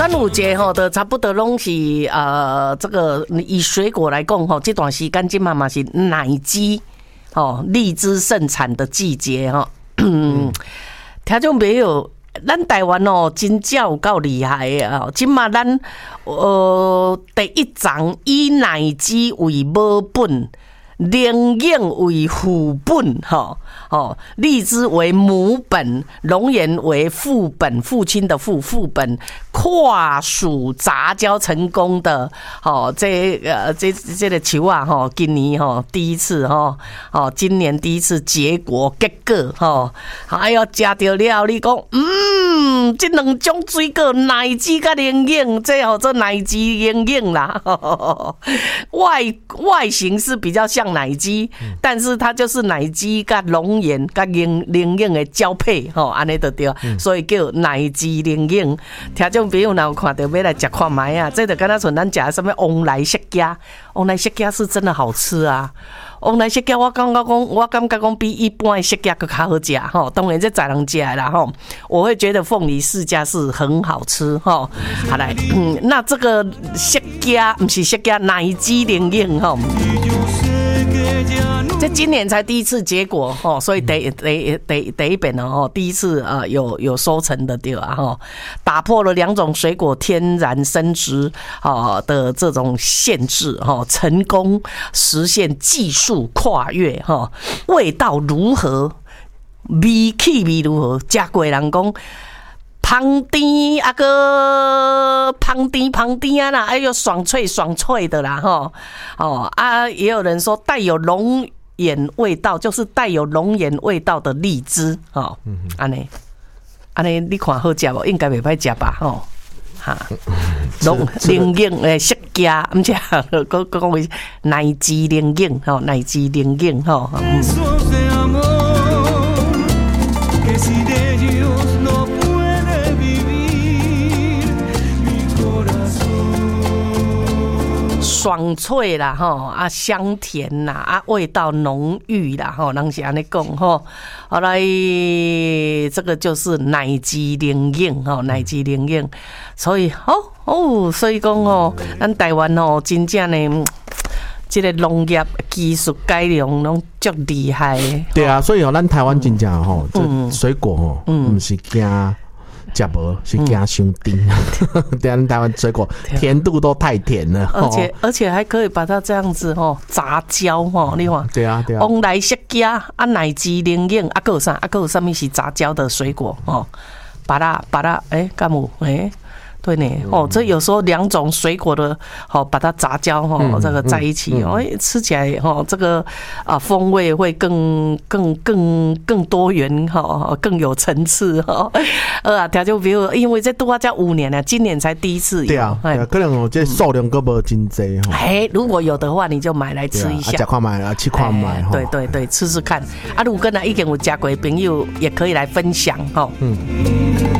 端午节吼的差不多拢是这个以水果来讲吼，这段时间今嘛是奶鸡吼荔枝盛产的季节吼。听众朋友，咱台湾哦真正有够厉害的，今嘛咱第一章以奶鸡为母本。灵应为父本，荔枝为母本，龙眼为父本，父亲的父本，跨属杂交成功的，这个球啊，今年第一次今年第一次结果哎呦，吃到了，你讲，这两种水果奶鸡甲灵应，这叫做奶鸡灵应啦，外形是比较像奶鸡，但是它就是奶鸡跟龙眼跟灵应的交配，安尼就对，所以叫奶鸡灵应。听众朋友若有看到要来吃看卖啊，这就跟他说咱吃什么旺来释迦，旺来释迦是真的好吃啊。旺来释迦我感觉讲比一般的释迦更较好吃哈，当然这在人吃啦哈，我会觉得凤梨释迦是很好吃哈。好来，那这个释迦不是释迦，奶鸡灵应哈。这今年才第一次结果哦，所以第一遍哦，第一次有收成的对啊哈，打破了2种水果天然生殖的这种限制哈，成功实现技术跨越哈，味道如何？气味如何？吃过的人讲。香甜啊个香甜啊啦，哎呦爽脆的啦哈也有人说带有龙眼味道，就是带有龙眼味道的荔枝安尼你看好吃无？应该袂歹吃吧哈灵应诶释迦，唔是讲为奶鸡灵应奶鸡灵应爽脆啦香甜啦味道浓郁啦人是安尼讲好来，这个就是奶鸡灵应奶鸡灵应，所以所以讲咱台湾真正呢，这个农业技术改良拢足厉害的。 对啊，所以咱台湾真正这水果不是惊。吃无是惊伤甜，咱台湾水果甜度都太甜了， 而且还可以把它这样子杂交你看， 对啊， 旺来释迦奶鸡灵应还有啥？还有什么是杂交的水果芭乐干有对呢这有时候2种水果的把它杂交这个在一起吃起来这个风味会更多元更有层次听众朋友，因为这拄啊才5年了，今年才第一次有。 对啊，可能这数量都无真多如果有的话，你就买来吃一下， 吃看卖吃看卖对，吃吃看如果跟他已经有吃过的朋友，也可以来分享